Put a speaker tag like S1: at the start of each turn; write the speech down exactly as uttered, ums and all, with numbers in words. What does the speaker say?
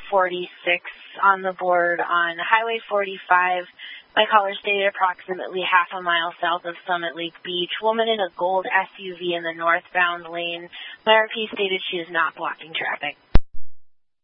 S1: forty-six on the board on Highway forty-five. My caller stated approximately half a mile south of Summit Lake Beach. Woman in a gold S U V in the northbound lane. My R P stated she is not blocking traffic.